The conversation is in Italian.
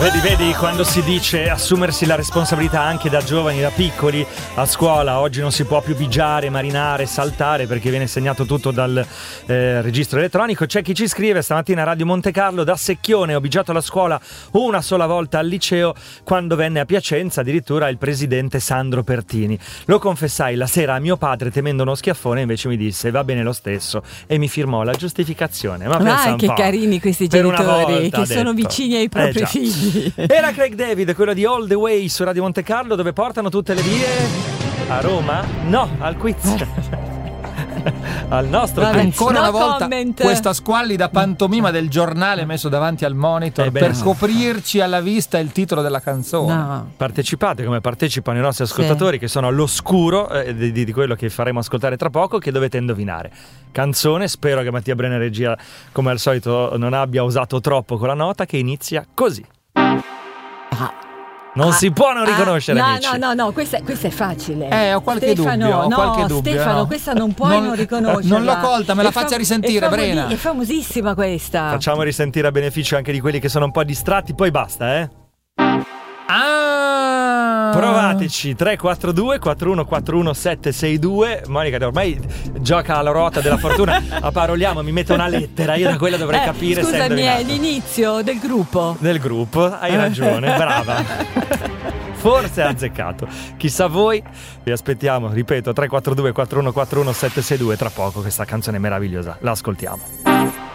Vedi, quando si dice assumersi la responsabilità anche da giovani, da piccoli, a scuola oggi non si può più pigiare, marinare, saltare perché viene segnato tutto dal registro elettronico. C'è chi ci scrive stamattina a Radio Monte Carlo: da Secchione ho bigiato la scuola una sola volta al liceo, quando venne a Piacenza addirittura il presidente Sandro Pertini. Lo confessai la sera a mio padre temendo uno schiaffone, invece mi disse va bene lo stesso e mi firmò la giustificazione. Ma pensa un che po'. carini questi Per una genitori volta, che sono detto. vicini ai propri figli. Era Craig David, quello di All the Way su Radio Monte Carlo, dove portano tutte le vie a Roma? No, al quiz. Al nostro quiz. Ancora una volta comment. questa squallida pantomima del giornale messo davanti al monitor per coprirci alla vista il titolo della canzone. No. Partecipate come partecipano i nostri ascoltatori, che sono all'oscuro di quello che faremo ascoltare tra poco, che dovete indovinare. Canzone, spero che Mattia Brenner regia come al solito non abbia usato troppo con la nota, che inizia così. Non si può non riconoscere, amici. No, questa è facile. Ho qualche Stefano, dubbio. Stefano, no. questa non puoi non riconoscerla. Non l'ho colta, me la faccia risentire, Brena. È famosissima questa. Facciamo risentire a beneficio anche di quelli che sono un po' distratti, poi basta, Provateci. 342 4141 762. Monica ormai gioca alla ruota della fortuna. A paroliamo, mi mette una lettera, io da quella dovrei capire. Scusami, è l'inizio del gruppo. Del gruppo, hai ragione, brava. Forse ha azzeccato. Chissà voi, vi aspettiamo, ripeto, 342 4141 762. Tra poco questa canzone meravigliosa, la ascoltiamo.